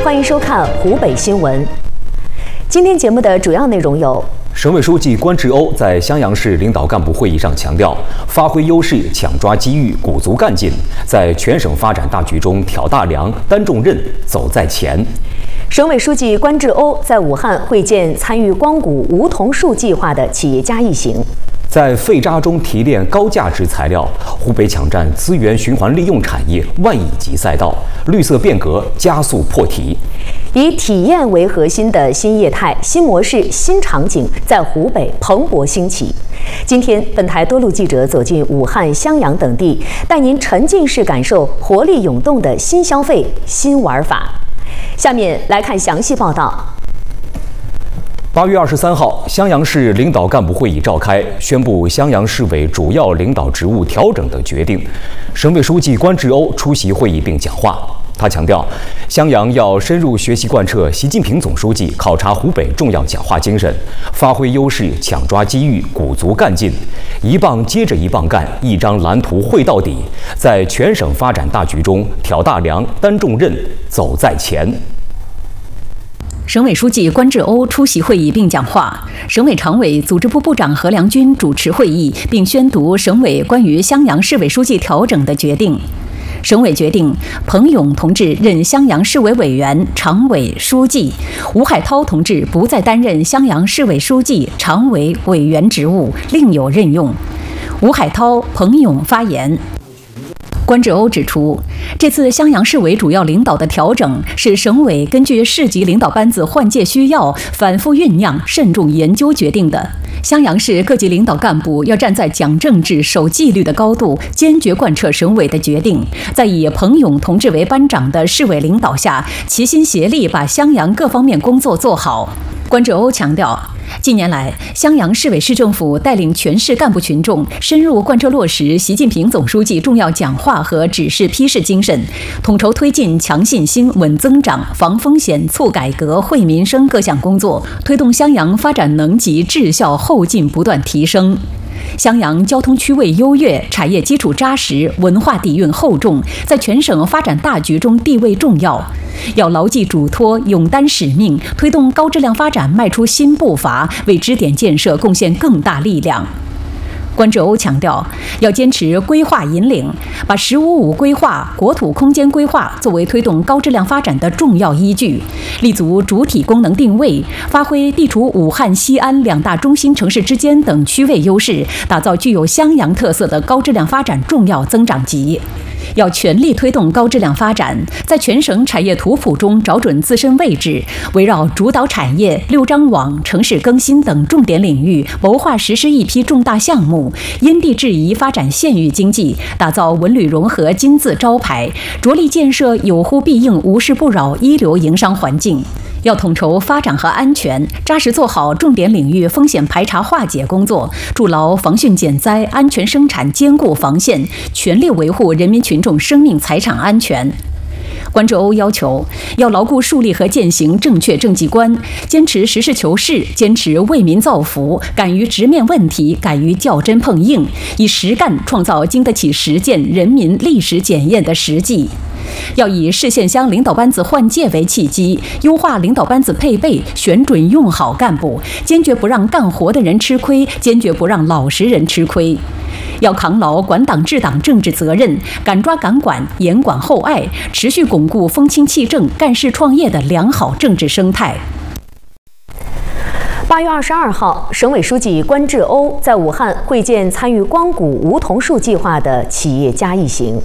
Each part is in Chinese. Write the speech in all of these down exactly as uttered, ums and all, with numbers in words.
欢迎收看湖北新闻。今天节目的主要内容有： 省委书记关志欧在襄阳市领导干部会议上强调，发挥优势，抢抓机遇，鼓足干劲，在全省发展大局中挑大梁、担重任、走在前。 省委书记关志欧在武汉会见参与光谷梧桐树计划的企业家一行。 在废渣中提炼高价值材料，湖北抢占资源循环利用产业万亿级赛道，绿色变革加速破题。 以体验为核心的新业态、新模式、新场景在湖北蓬勃兴起。今天，本台多路记者走进武汉、襄阳等地，带您沉浸式感受活力涌动的新消费、新玩法。下面来看详细报道。 八月二十三号，襄阳市领导干部会议召开，宣布襄阳市委主要领导职务调整的决定。省委书记关志欧出席会议并讲话。他强调，襄阳要深入学习贯彻习近平总书记考察湖北重要讲话精神，发挥优势，抢抓机遇，鼓足干劲，一棒接着一棒干，一张蓝图绘到底，在全省发展大局中挑大梁、担重任、走在前。 省委书记关志欧出席会议并讲话，省委常委、组织部部长何良军主持会议并宣读省委关于襄阳市委书记调整的决定。省委决定，彭勇同志任襄阳市委委员、常委、书记；吴海涛同志不再担任襄阳市委书记、常委、委员职务，另有任用。吴海涛、彭勇发言。关志欧指出，这次襄阳市委主要领导的调整是省委根据市级领导班子换届需要，反复酝酿、慎重研究决定的。襄阳市各级领导干部要站在讲政治、守纪律的高度，坚决贯彻省委的决定，在以彭勇同志为班长的市委领导下，齐心协力把襄阳各方面工作做好。关志欧强调，近年来，襄阳市委市政府带领全市干部群众深入贯彻落实习近平总书记重要讲话和指示批示精神，统筹推进强信心、稳增长、防风险、促改革、惠民生各项工作，推动襄阳发展能级、质效、后劲不断提升。襄阳交通区位优越，产业基础扎实，文化底蕴厚重，在全省发展大局中地位重要。要牢记嘱托，勇担使命，推动高质量发展迈出新步伐，为支点建设贡献更大力量。关志欧强调，要坚持规划引领，把“十五五”规划、国土空间规划作为推动高质量发展的重要依据，立足主体功能定位，发挥地处武汉、西安两大中心城市之间等区位优势，打造具有襄阳特色的高质量发展重要增长极。要全力推动高质量发展，在全省产业图谱中找准自身位置，围绕主导产业、六张网、城市更新等重点领域，谋划实施一批重大项目，因地制宜发展县域经济，打造文旅融合金字招牌，着力建设有呼必应、无事不扰一流营商环境。要统筹发展和安全，扎实做好重点领域风险排查化解工作，筑牢防汛减灾、安全生产坚固防线，全力维护人民群众生命财产安全。关志欧要求，要牢固树立和践行正确政绩观，坚持实事求是，坚持为民造福，敢于直面问题，敢于较真碰硬，以实干创造经得起实践、人民历史检验的实际。要以市县乡领导班子换届为契机，优化领导班子配备，选准用好干部，坚决不让干活的人吃亏，坚决不让老实人吃亏。要扛牢管党治党政治责任，敢抓敢管，严管厚爱，持续巩固风清气正、干事创业的良好政治生态。 八月二十二号，省委书记关志欧在武汉会见参与光谷梧桐树计划的企业家一行。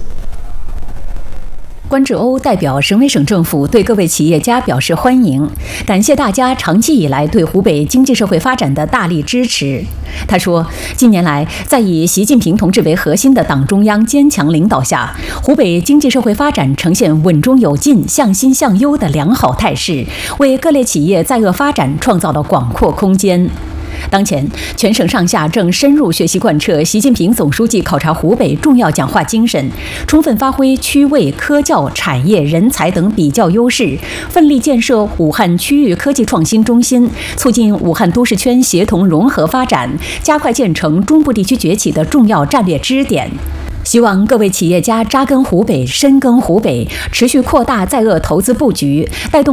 关志欧代表省委省政府对各位企业家表示欢迎，感谢大家长期以来对湖北经济社会发展的大力支持。他说，近年来，在以习近平同志为核心的党中央坚强领导下，湖北经济社会发展呈现稳中有进、向新向优的良好态势，为各类企业在鄂发展创造了广阔空间。当前，全省上下正深入学习贯彻习近平总书记考察湖北重要讲话精神，充分发挥区位、科教、产业、人才等比较优势，奋力建设武汉区域科技创新中心，促进武汉都市圈协同融合发展，加快建成中部地区崛起的重要战略支点。希望各位企业家扎根湖北、深耕湖北，持续扩大在鄂投资布局，带动